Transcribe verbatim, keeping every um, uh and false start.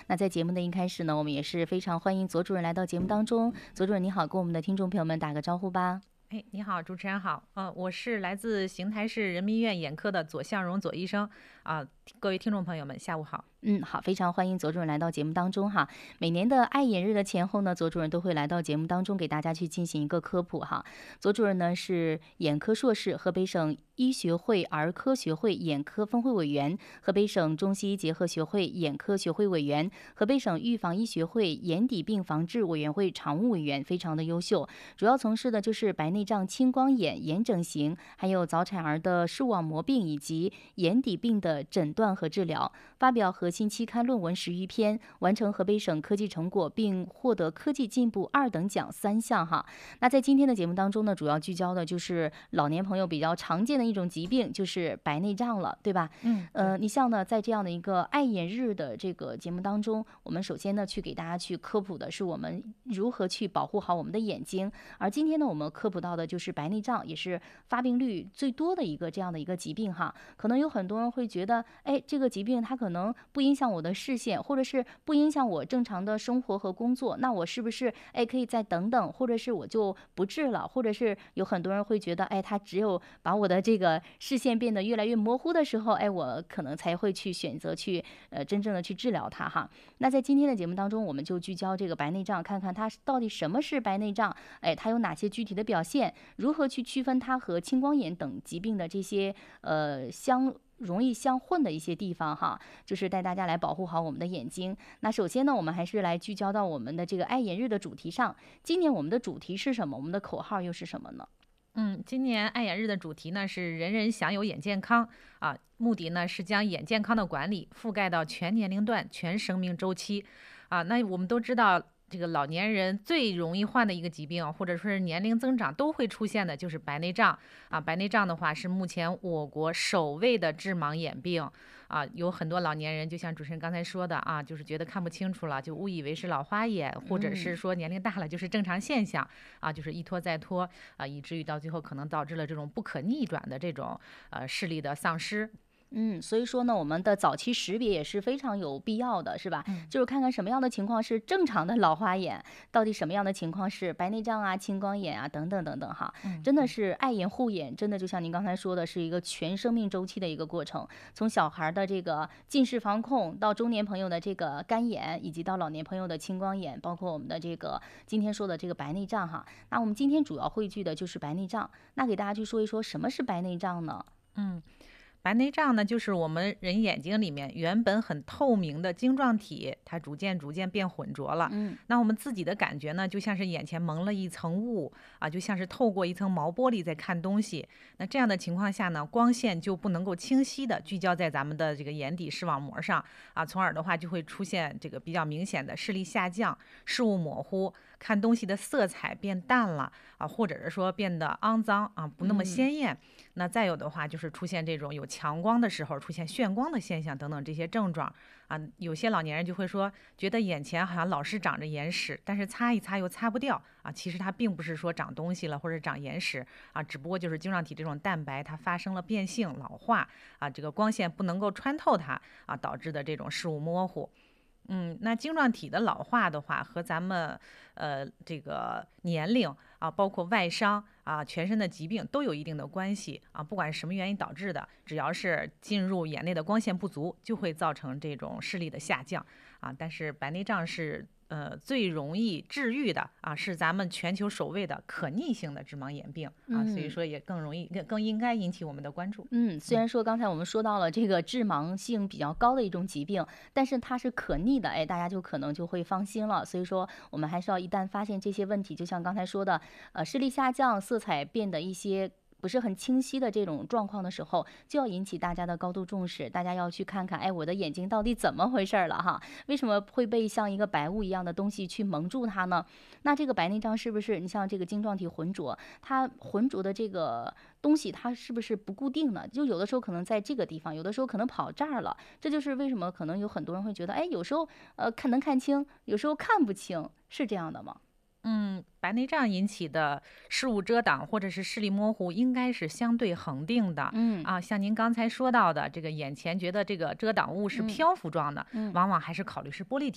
那在节目的一开始呢，我们也是非常欢迎左主任来到节目当中。左主任你好，跟我们的听众朋友们打个招呼吧。 哎，你好，主持人好，呃，我是来自邢台市人民医院眼科的左向荣左医生啊、各位听众朋友们，下午好。 嗯，好，非常欢迎左主任来到节目当中哈。每年的爱眼日的前后呢，左主任都会来到节目当中给大家去进行一个科普哈。左主任呢是眼科硕士，河北省医学会儿科学会眼科分会委员，河北省中西医结合学会眼科学会委员，河北省预防医学会眼底病防治委员会常务委员，非常的优秀。主要从事的就是白内障、青光眼、眼整形，还有早产儿的视网膜病以及眼底病的诊断和治疗，发表核心期刊论文十余篇，完成河北省科技成果，并获得科技进步二等奖三项哈。那在今天的节目当中呢，主要聚焦的就是老年朋友比较常见的一种疾病，就是白内障了，对吧？ 嗯， 呃，你像呢，在这样的一个爱眼日的这个节目当中，我们首先呢去给大家去科普的是我们如何去保护好我们的眼睛，而今天呢，我们科普到的就是白内障，也是发病率最多的一个这样的一个疾病哈。可能有很多人会觉得，哎，这个疾病它可能不影响我的视线，或者是不影响我正常的生活和工作，那我是不是哎可以再等等，或者是我就不治了，或者是有很多人会觉得，哎，他只有把我的这个视线变得越来越模糊的时候，哎，我可能才会去选择去呃真正的去治疗它哈。那在今天的节目当中，我们就聚焦这个白内障，看看它到底什么是白内障，哎，它有哪些具体的表现，如何去区分它和青光眼等疾病的这些呃相容易相混的一些地方哈，就是带大家来保护好我们的眼睛。那首先呢，我们还是来聚焦到我们的这个爱眼日的主题上。今年我们的主题是什么？我们的口号又是什么呢？ 嗯，今年爱眼日的主题呢是人人享有眼健康啊，目的呢是将眼健康的管理覆盖到全年龄段、全生命周期啊。那我们都知道，这个老年人最容易患的一个疾病，或者说是年龄增长都会出现的，就是白内障啊。白内障的话是目前我国首位的致盲眼病啊。有很多老年人，就像主持人刚才说的啊，就是觉得看不清楚了，就误以为是老花眼，或者是说年龄大了就是正常现象啊，就是一拖再拖啊，以至于到最后可能导致了这种不可逆转的这种呃视力的丧失。 嗯，所以说呢，我们的早期识别也是非常有必要的，是吧？ 嗯就是看看什么样的情况是正常的老花眼，到底什么样的情况是白内障啊、青光眼啊等等等等哈。 嗯， 真的是爱眼护眼，真的就像您刚才说的，是一个全生命周期的一个过程。从小孩的这个近视防控，到中年朋友的这个干眼，以及到老年朋友的青光眼，包括我们的这个今天说的这个白内障哈。那我们今天主要汇聚的就是白内障，那给大家去说一说什么是白内障呢？ 嗯。白内障呢，就是我们人眼睛里面原本很透明的晶状体，它逐渐逐渐变浑浊了。 嗯那我们自己的感觉呢，就像是眼前蒙了一层雾啊，就像是透过一层毛玻璃在看东西。那这样的情况下呢，光线就不能够清晰的聚焦在咱们的这个眼底视网膜上啊，从而的话就会出现这个比较明显的视力下降、视物模糊、看东西的色彩变淡了啊，或者是说变得肮脏啊，不那么鲜艳。那再有的话就是出现这种有强光的时候出现眩光的现象等等这些症状啊。有些老年人就会说，觉得眼前好像老是长着眼屎，但是擦一擦又擦不掉啊。其实它并不是说长东西了或者长眼屎啊，只不过就是晶状体这种蛋白它发生了变性老化啊，这个光线不能够穿透它啊，导致的这种视物模糊。嗯，那晶状体的老化的话，和咱们呃这个年龄啊，包括外伤啊、全身的疾病都有一定的关系啊。不管是什么原因导致的，只要是进入眼内的光线不足，就会造成这种视力的下降啊。但是白内障是呃最容易治愈的啊，是咱们全球首位的可逆性的致盲眼病啊，所以说也更容易更更应该引起我们的关注。 嗯，虽然说刚才我们说到了这个致盲性比较高的一种疾病，但是它是可逆的，哎，大家就可能就会放心了。所以说，我们还是要一旦发现这些问题，就像刚才说的，呃，视力下降、色彩变得一些不是很清晰的这种状况的时候，就要引起大家的高度重视，大家要去看看，哎，我的眼睛到底怎么回事了哈？为什么会被像一个白雾一样的东西去蒙住它呢？那这个白内障是不是你像这个晶状体浑浊，它浑浊的这个东西它是不是不固定呢？就有的时候可能在这个地方，有的时候可能跑这儿了。这就是为什么可能有很多人会觉得，哎，有时候呃看能看清，有时候看不清，是这样的吗？ 嗯，白内障引起的视物遮挡或者是视力模糊，应该是相对恒定的。 嗯啊，像您刚才说到的，这个眼前觉得这个遮挡物是嗯漂浮状的， 嗯往往还是考虑是玻璃体